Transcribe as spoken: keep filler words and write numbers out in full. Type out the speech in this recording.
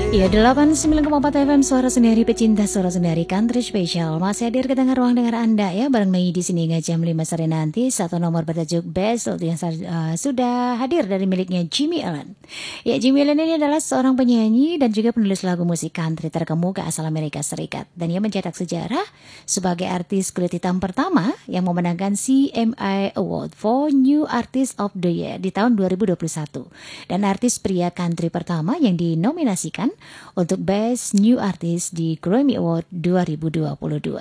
Ya, delapan puluh sembilan koma empat F M Suara Sendiri, pecinta Suara Sendiri Country Special masih hadir ke tengah ruang dengar Anda ya, bareng Mei di sini hingga jam lima sore nanti. Satu nomor bertajuk Best yang uh, sudah hadir dari miliknya Jimmy Allen. Ya, Jimmy Allen ini adalah seorang penyanyi dan juga penulis lagu musik country terkemuka asal Amerika Serikat, dan ia mencetak sejarah sebagai artis kulit hitam pertama yang memenangkan C M A Award for New Artist of the Year di tahun dua ribu dua puluh satu, dan artis pria country pertama yang dinominasikan untuk Best New Artist di Grammy Award dua ribu dua puluh dua.